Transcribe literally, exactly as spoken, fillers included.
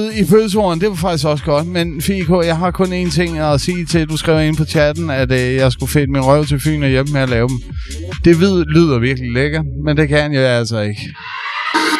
I følelsesordene, det var faktisk også godt. Men Fiko, jeg har kun én ting at sige til. Du skrev ind på chatten, at øh, jeg skulle fedte min røv til Fyn og hjælpe med at lave dem. Det lyder virkelig lækkert, men det kan jeg altså ikke.